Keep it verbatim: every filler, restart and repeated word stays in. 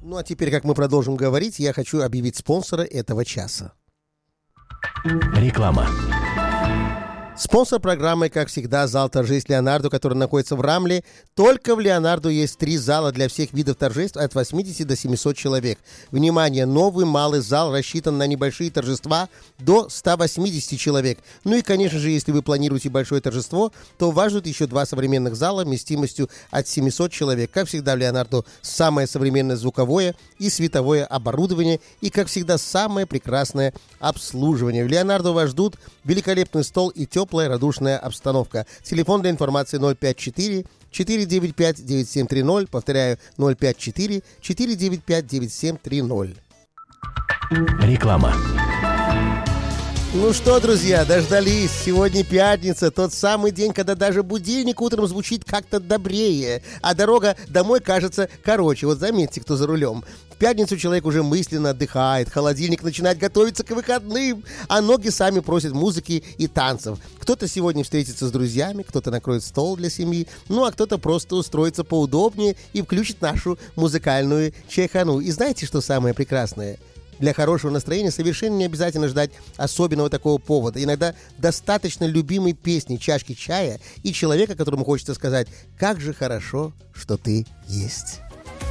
Ну а теперь, как мы продолжим говорить, я хочу объявить спонсора этого часа. Реклама. Спонсор программы, как всегда, зал торжеств Леонардо, который находится в Рамле. Только в Леонардо есть три зала для всех видов торжеств от восьмидесяти до семисот человек. Внимание, новый малый зал рассчитан на небольшие торжества до ста восьмидесяти человек. Ну и, конечно же, если вы планируете большое торжество, то вас ждут еще два современных зала вместимостью от семисот человек. Как всегда, в Леонардо самое современное звуковое и световое оборудование и, как всегда, самое прекрасное обслуживание. В Леонардо вас ждут великолепный стол и теплый теплая, радушная обстановка. Телефон для информации ноль пять четыре четыре девять пять девять семь три ноль. Повторяю, ноль пять четыре четыре девять пять девять семь три ноль. Реклама. Ну что, друзья, дождались. Сегодня пятница, тот самый день, когда даже будильник утром звучит как-то добрее, а дорога домой кажется короче. Вот заметьте, кто за рулем. В пятницу человек уже мысленно отдыхает, холодильник начинает готовиться к выходным, а ноги сами просят музыки и танцев. Кто-то сегодня встретится с друзьями, кто-то накроет стол для семьи, ну а кто-то просто устроится поудобнее и включит нашу музыкальную чайхану. И знаете, что самое прекрасное? Для хорошего настроения совершенно не обязательно ждать особенного такого повода. Иногда достаточно любимой песни, чашки чая и человека, которому хочется сказать: «Как же хорошо, что ты есть».